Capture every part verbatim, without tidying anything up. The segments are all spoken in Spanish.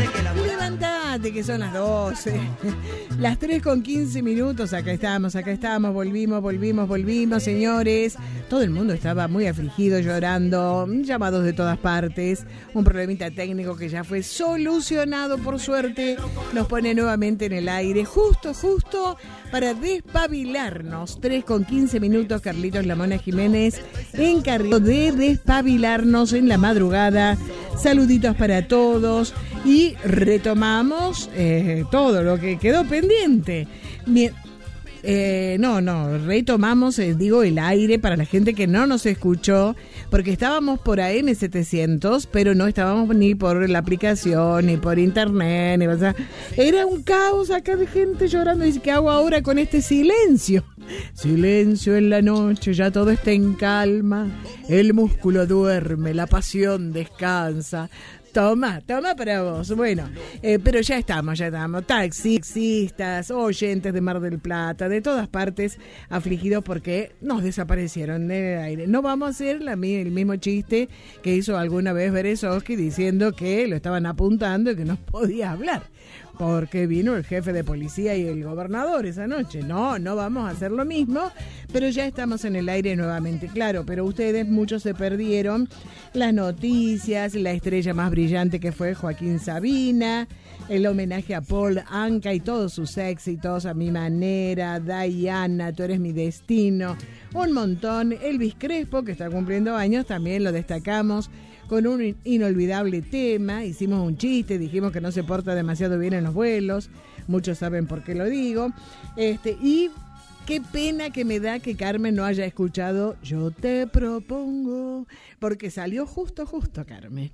Levantate, que son las doce. Las tres con quince minutos. Acá estamos, acá estamos. Volvimos, volvimos, volvimos, señores. Todo el mundo estaba muy afligido, llorando. Llamados de todas partes. Un problemita técnico que ya fue solucionado, por suerte. Nos pone nuevamente en el aire. Justo, justo para despabilarnos. tres con quince minutos. Carlitos Lamona Jiménez encargado de despabilarnos en la madrugada. Saluditos para todos. Y retomamos eh, todo lo que quedó pendiente. Bien, eh, no, no, retomamos, eh, digo, el aire para la gente que no nos escuchó, porque estábamos por A M setecientos, pero no estábamos ni por la aplicación, ni por internet, ni, o sea, era un caos acá de gente llorando. Dice, ¿qué hago ahora con este silencio? Silencio en la noche, ya todo está en calma, el músculo duerme, la pasión descansa. Toma, toma para vos. Bueno, eh, pero ya estamos, ya estamos. Taxistas, oyentes de Mar del Plata, de todas partes, afligidos porque nos desaparecieron del aire. No vamos a hacer la, el mismo chiste que hizo alguna vez Berezovsky diciendo que lo estaban apuntando y que no podía hablar, porque vino el jefe de policía y el gobernador esa noche. No, no vamos a hacer lo mismo, pero ya estamos en el aire nuevamente, claro. Pero ustedes, muchos se perdieron las noticias, la estrella más brillante que fue Joaquín Sabina, el homenaje a Paul Anka y todos sus éxitos, A mi manera, Diana, Tú eres mi destino, un montón. Elvis Crespo, que está cumpliendo años, también lo destacamos con un inolvidable tema. Hicimos un chiste, dijimos que no se porta demasiado bien en los vuelos, muchos saben por qué lo digo. Este, y qué pena que me da que Carmen no haya escuchado Yo te propongo, porque salió justo, justo, Carmen.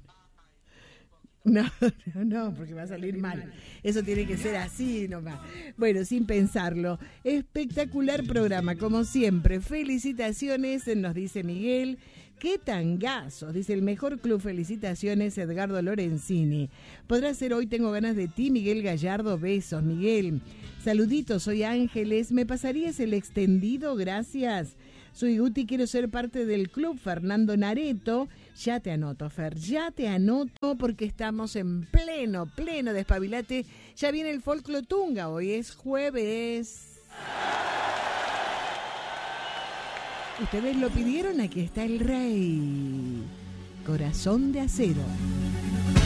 No, no, no, porque va a salir mal. Eso tiene que ser así nomás. Bueno, sin pensarlo. Espectacular programa, como siempre. Felicitaciones, nos dice Miguel. ¡Qué tangazos! Dice el mejor club. Felicitaciones, Edgardo Lorenzini. Podrá ser hoy, tengo ganas de ti, Miguel Gallardo. Besos, Miguel. Saluditos, soy Ángeles. ¿Me pasarías el extendido? Gracias. Soy Guti, quiero ser parte del club. Fernando Nareto. Ya te anoto, Fer, ya te anoto, porque estamos en pleno, pleno despabilate. Ya viene el Folclotunga, hoy es jueves. Ustedes lo pidieron, aquí está el rey. Corazón de acero.